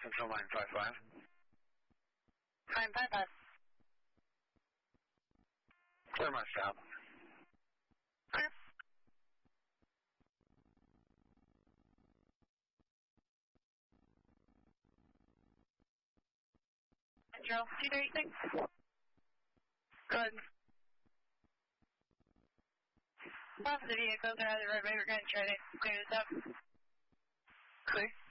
Central 955. 955. Clear my stop. Clear. Central 236. Good. Both of the vehicles are out of the roadway. We're going to try to clear this up. Clear.